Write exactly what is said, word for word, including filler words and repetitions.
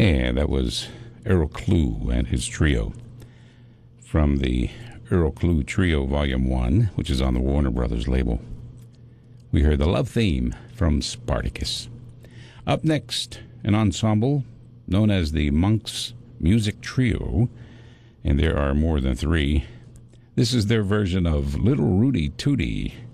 And that was Errol Klugh and his trio from the Errol Klugh Trio Volume one, which is on the Warner Brothers label. We heard the love theme from Spartacus. Up next, an ensemble known as the Monks Music Trio, and there are more than three. This is their version of Little Rudy Tooty.